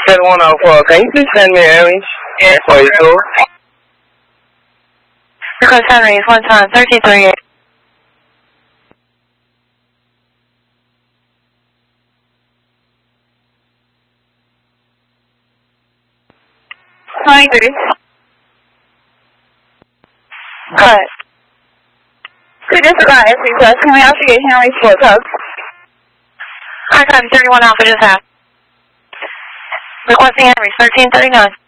7104, can you please send me an image? Yes. For you too? Request Henry, 1 time, 1338. Hi, Grace. Cut. Could this guy request, can we also get Henry's floor code? I got 31 Alpha just half. Requesting Henry's 1339.